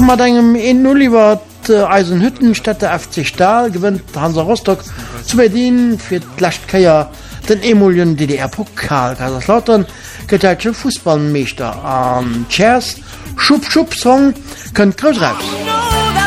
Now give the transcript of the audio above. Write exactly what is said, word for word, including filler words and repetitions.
mat engem en Oliver Eisenhüttenstätte F C Stahl gewinnt Hansa Rostock zu Berlin fir d'Lächtkeier den emulien D D R-Pokal Kaiserslautern geteilte Fußballmeester an Chairs Schub Schub Song könnt grös raus.